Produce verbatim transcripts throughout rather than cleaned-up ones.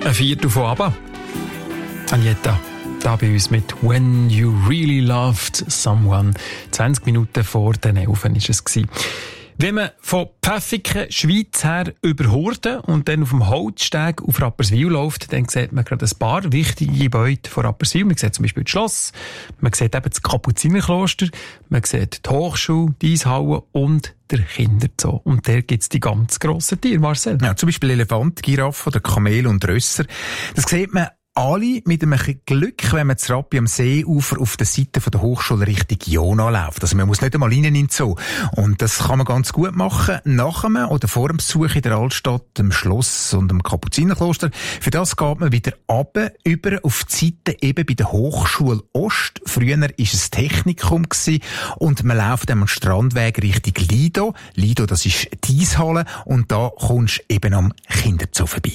Ein Viertel von ABBA. Agneta, da bei uns mit «When You Really Loved Someone». zwanzig Minuten vor den elf war es. Wenn man von Pfäffiken, Schweiz her über Hurden und dann auf dem Holzsteg auf Rapperswil läuft, dann sieht man gerade ein paar wichtige Gebäude von Rapperswil. Man sieht zum Beispiel das Schloss, man sieht eben das Kapuzinerkloster, man sieht die Hochschule, die Eishalle und der Kinderzoo. Und der gibt es die ganz grossen Tiere, Marcel. Ja, zum Beispiel Elefant, Giraffe oder Kamel und Rösser. Das sieht man alle mit einem Glück, wenn man zu Rappi am Seeufer auf der Seite von der Hochschule Richtung Jona läuft. Also man muss nicht einmal rein in den Zoo. Und das kann man ganz gut machen, nach dem oder vor dem Besuch in der Altstadt, dem Schloss und dem Kapuzinerkloster. Für das geht man wieder runter, über auf die Seite eben bei der Hochschule Ost. Früher war es das Technikum gewesen, und man läuft am Strandweg Richtung Lido. Lido, das ist die Eishalle, und da kommst du eben am Kinderzoo vorbei.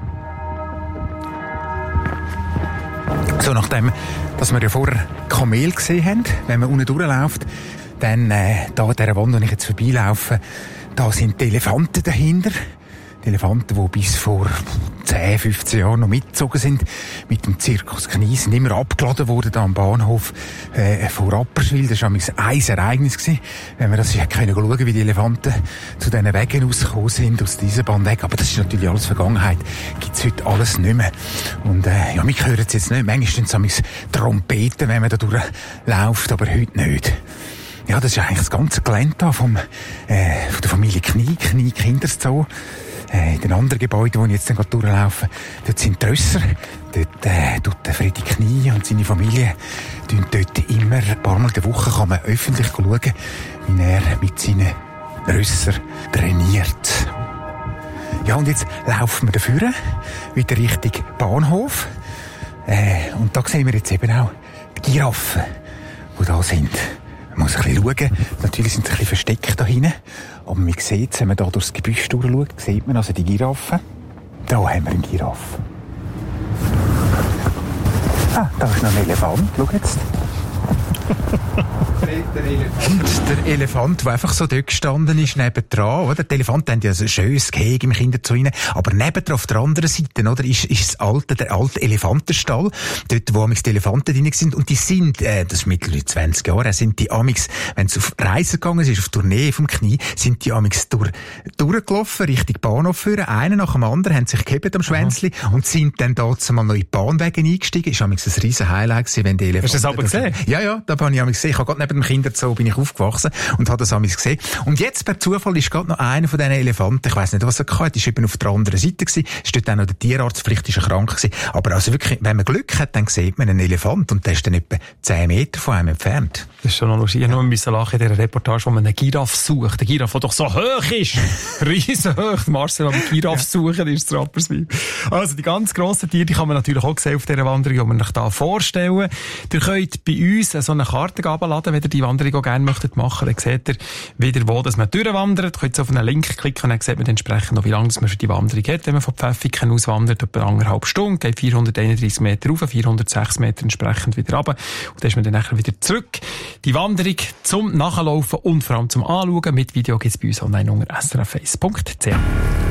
So, nachdem, dass wir ja vorher Kamel gesehen haben, wenn man unten durchläuft, dann, äh, da an dieser Wand, wo ich jetzt vorbeilaufe, da sind die Elefanten dahinter. Die Elefanten, die bis vor zehn, fünfzehn Jahren noch mitgezogen sind, mit dem Zirkus Knie, sind immer abgeladen worden, da am Bahnhof, äh, vor Rapperswil. Das war ein Ereignis gewesen, wenn wir das ja können schauen, wie die Elefanten zu diesen Wegen rausgekommen sind, aus dieser Bahnweg. Aber das ist natürlich alles Vergangenheit. Gibt's heute alles nicht mehr. Und, äh, ja, wir hören es jetzt nicht. Manchmal sind es Trompeten, wenn man da durchläuft, aber heute nicht. Ja, das ist eigentlich das ganze Gelände da vom, äh, von der Familie Knie, Knie Kinderzoo. Äh, in den anderen Gebäuden, wo ich jetzt dann gerade durchlaufe, dort sind die Rösser. Dort, äh, tut der Freddy Knie und seine Familie, tun dort immer, ein paar Mal in der Woche kann man öffentlich schauen, wie er mit seinen Rösser trainiert. Ja, und jetzt laufen wir dafür, wieder Richtung Bahnhof. Äh, und da sehen wir jetzt eben auch die Giraffen, die da sind. Man muss ein bisschen schauen. Natürlich sind sie ein bisschen versteckt da hinten. Aber man sieht, wenn man da durchs Gebüsch durchschaut, sieht man also die Giraffen. Da haben wir eine Giraffe. Ah, da ist noch ein Elefant. Schau jetzt. Der Elefant. Der Elefant, der einfach so dort gestanden ist, nebendran, oder? Die Elefanten haben ja so ein schönes Gehege im Kinderzoo rein. Aber nebendran auf der anderen Seite, oder, ist, ist das alte, der alte Elefantenstall. Dort, wo amix die Elefanten drin sind. Und die sind, äh, das ist mittlerweile zwanzig Jahre, sind die amix, wenn sie auf Reise gegangen sind, auf Tournee vom Knie, sind die amix durch, durchgelaufen, Richtung Bahnhof führen. Einer nach dem anderen haben sich gehebt am Schwänzli und sind dann dort mal neue Bahnwege eingestiegen. Ist amix ein riesen Highlight gewesen, wenn die Elefanten... Hast du das aber gesehen? Ja, ja, da habe ich amix gesehen. Ich habe gerade neben dem Kinderzoo bin ich aufgewachsen und habe das amix gesehen. Und jetzt, per Zufall, ist gerade noch einer von diesen Elefanten, ich weiss nicht, was er hatte, ist eben auf der anderen Seite gewesen, ist dort auch noch der Tierarzt, vielleicht ist er krank gewesen. Aber also wirklich, wenn man Glück hat, dann sieht man einen Elefant und der ist dann etwa zehn Meter von einem entfernt. Das ist schon noch lustig. Ich musste nur lachen in dieser Reportage, wo man einen Giraffe sucht. Der Giraffe, der doch so hoch ist. Riesen hoch. Marcel, wenn man Giraffe suchen, ist es Rapperswil. Also, die ganz grossen Tiere, die kann man natürlich auch sehen auf dieser Wanderung, die wir euch hier vorstellen. Ihr könnt bei uns so eine Karte abladen, wenn ihr die Wanderung auch gerne möchtet machen. Dann seht ihr wieder, wo dass man durchwandert. Ihr könnt auf einen Link klicken und dann sieht man entsprechend noch, wie lange man für die Wanderung hat. Wenn man von Pfäffiken auswandert, etwa anderthalb Stunden, geht vierhunderteinunddreissig Meter rauf, vierhundertsechs Meter entsprechend wieder runter. Und dann ist man dann nachher wieder zurück. Die Wanderung zum Nachlaufen und vor allem zum Anschauen mit Video gibt es bei uns online unter s r f eins punkt c h.